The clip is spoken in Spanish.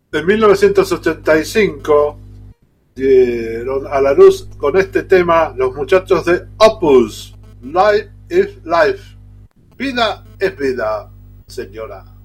En 1985 dieron a la luz con este tema los muchachos de Opus, Life is Life. Vida es vida, señora.